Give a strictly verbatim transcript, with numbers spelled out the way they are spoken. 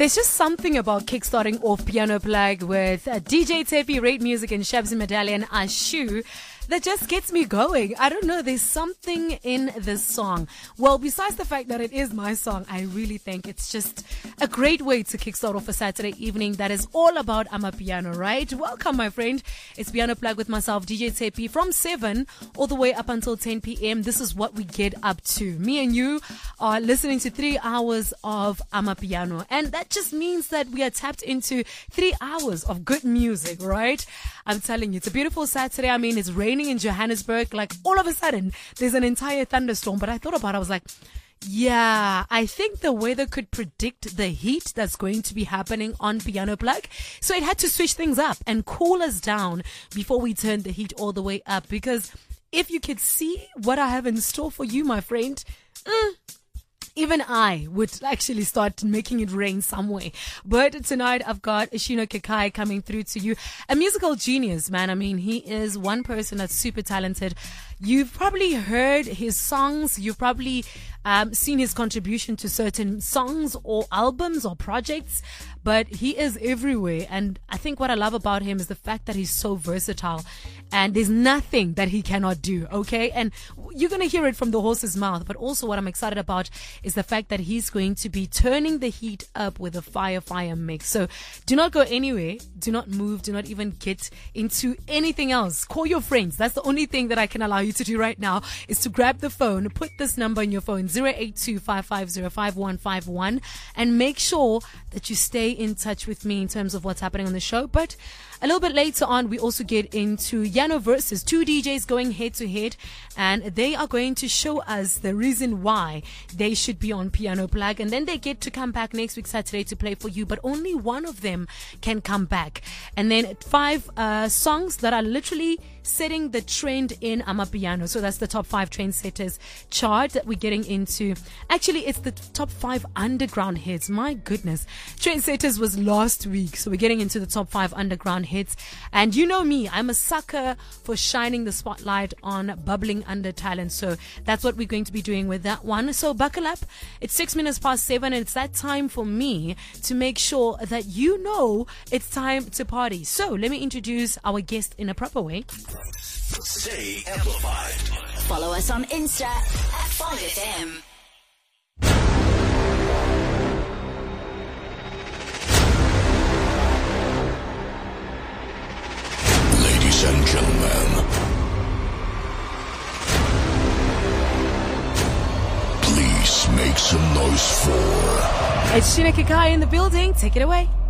There's just something about kickstarting off Piano Plug with uh, D J Tepi, Rate Music, and Shabs Medallion Ashu that just gets me going. I don't know, there's something in this song. Well, besides the fact that it is my song, I really think it's just a great way to kickstart off a Saturday evening that is all about Amapiano, right? Welcome, my friend. It's Piano Plug with myself, D J Tepi, from seven all the way up until ten p.m. This is what we get up to. Me and you are listening to three hours of Amapiano, and that just means that we are tapped into three hours of good music, right? I'm telling you, it's a beautiful Saturday. I mean, it's raining in Johannesburg. Like, all of a sudden, there's an entire thunderstorm. But I thought about it. I was like, yeah, I think the weather could predict the heat that's going to be happening on Piano Plug. So it had to switch things up and cool us down before we turn the heat all the way up. Because if you could see what I have in store for you, my friend, mm, even I would actually start making it rain somewhere. But tonight I've got Ashino Kakai coming through to you. A musical genius, man. I mean, he is one person that's super talented. You've probably heard his songs. You've probably um, seen his contribution to certain songs or albums or projects. But he is everywhere. And I think what I love about him is the fact that he's so versatile. And there's nothing that he cannot do, okay? And you're going to hear it from the horse's mouth. But also what I'm excited about is the fact that he's going to be turning the heat up with a fire, fire mix. So do not go anywhere. Do not move. Do not even get into anything else. Call your friends. That's the only thing that I can allow you to do right now is to grab the phone, put this number in your phone, zero eight two, five five zero, five one five one, and make sure that you stay in touch with me in terms of what's happening on the show. But a little bit later on, we also get into Yano versus two D Js going head to head, and they are going to show us the reason why they should be on Piano Plug, and then they get to come back next week Saturday to play for you, but only one of them can come back. And then five uh, songs that are literally setting the trend in Amapiano. So that's the top five trendsetters chart that we're getting into. Actually, it's the top five underground hits. My goodness. Trendsetters was last week. So we're getting into the top five underground hits. And you know me, I'm a sucker for shining the spotlight on bubbling under talent. So that's what we're going to be doing with that one. So buckle up. It's six minutes past seven, and it's that time for me to make sure that you know it's time to party. So let me introduce our guest in a proper way. Stay amplified. Follow us on Insta at five F M. Ladies and gentlemen, please make some noise for It's Ashino Kakai in the building. Take it away.